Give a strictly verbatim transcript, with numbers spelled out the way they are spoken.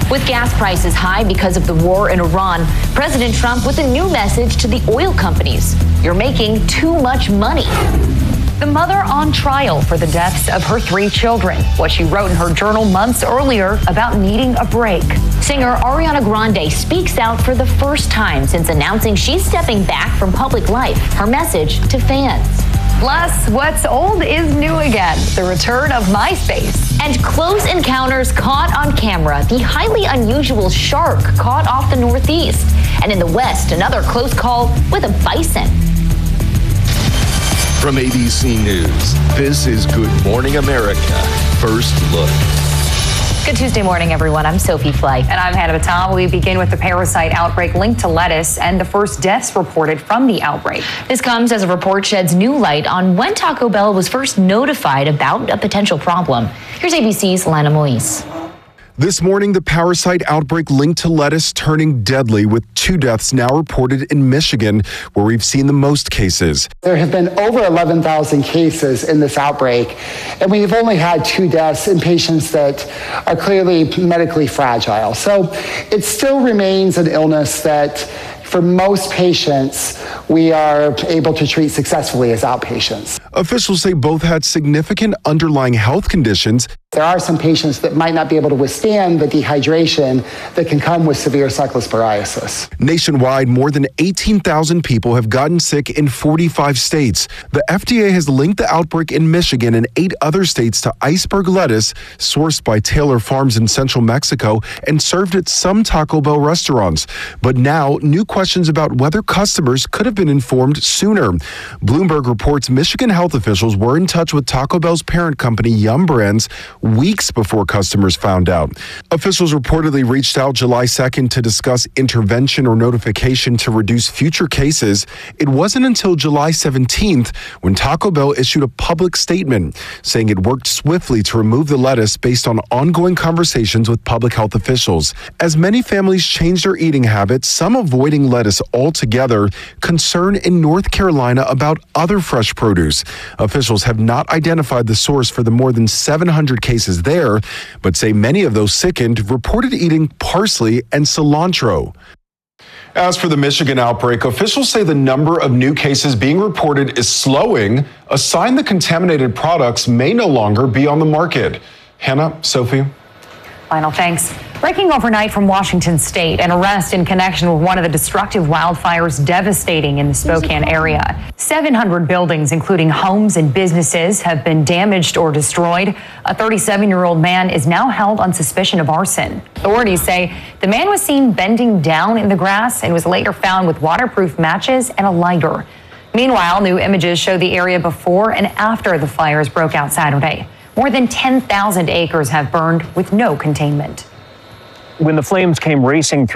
With gas prices high because of the war in Iran, President Trump with a new message to the oil companies. You're making too much money. The mother on trial for the deaths of her three children. What she wrote in her journal months earlier about needing a break. Singer Ariana Grande speaks out for the first time since announcing she's stepping back from public life. Her message to fans. Plus, what's old is new again. The return of MySpace. And close encounters caught on camera. The highly unusual shark caught off the Northeast. And in the West, another close call with a bison. From A B C News, this is Good Morning America. First Look. Good Tuesday morning, everyone. I'm Sophie Flay. And I'm Hannah Batal. We begin with the parasite outbreak linked to lettuce and the first deaths reported from the outbreak. This comes as a report sheds new light on when Taco Bell was first notified about a potential problem. Here's A B C's Lana Moise. This morning, the parasite outbreak linked to lettuce turning deadly, with two deaths now reported in Michigan, where we've seen the most cases. There have been over eleven thousand cases in this outbreak, and we've only had two deaths in patients that are clearly medically fragile. So it still remains an illness that, for most patients, we are able to treat successfully as outpatients. Officials say both had significant underlying health conditions. There are some patients that might not be able to withstand the dehydration that can come with severe cyclosporiasis. Nationwide, more than eighteen thousand people have gotten sick in forty-five states. The F D A has linked the outbreak in Michigan and eight other states to iceberg lettuce, sourced by Taylor Farms in central Mexico and served at some Taco Bell restaurants. But now, new questions about whether customers could have been informed sooner. Bloomberg reports Michigan health officials were in touch with Taco Bell's parent company, Yum Brands, weeks before customers found out. Officials reportedly reached out July second to discuss intervention or notification to reduce future cases. It wasn't until July seventeenth when Taco Bell issued a public statement saying it worked swiftly to remove the lettuce based on ongoing conversations with public health officials. As many families change their eating habits, some avoiding lettuce altogether, concern in North Carolina about other fresh produce. Officials have not identified the source for the more than seven hundred cases there, but say many of those sickened reported eating parsley and cilantro. As for the Michigan outbreak, officials say the number of new cases being reported is slowing, a sign that contaminated products may no longer be on the market. Hannah, Sophie. Final thanks. Breaking overnight from Washington State, an arrest in connection with one of the destructive wildfires devastating in the Spokane area. seven hundred buildings, including homes and businesses, have been damaged or destroyed. A thirty-seven-year-old man is now held on suspicion of arson. Authorities say the man was seen bending down in the grass and was later found with waterproof matches and a lighter. Meanwhile, new images show the area before and after the fires broke out Saturday. More than ten thousand acres have burned with no containment. When the flames came racing through